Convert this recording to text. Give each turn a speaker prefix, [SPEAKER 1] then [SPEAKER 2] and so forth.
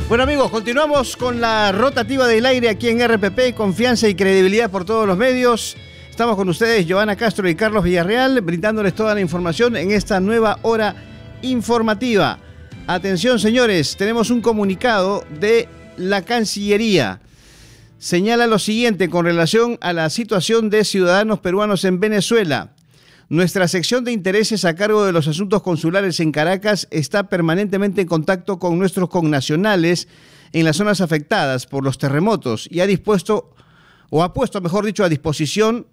[SPEAKER 1] Bueno amigos, continuamos con la rotativa del aire aquí en RPP, confianza y credibilidad por todos los medios. Estamos con ustedes, Giovanna Castro y Carlos Villarreal, brindándoles toda la información en esta nueva hora informativa. Atención señores, tenemos un comunicado de la Cancillería. Señala lo siguiente con relación a la situación de ciudadanos peruanos en Venezuela. Nuestra sección de intereses a cargo de los asuntos consulares en Caracas está permanentemente en contacto con nuestros connacionales en las zonas afectadas por los terremotos y ha puesto a disposición